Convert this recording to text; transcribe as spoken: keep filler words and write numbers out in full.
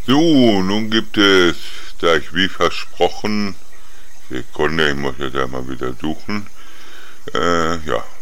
So, nun gibt es, da ich wie versprochen, Sekunde, ich muss jetzt einmal wieder suchen, äh, ja,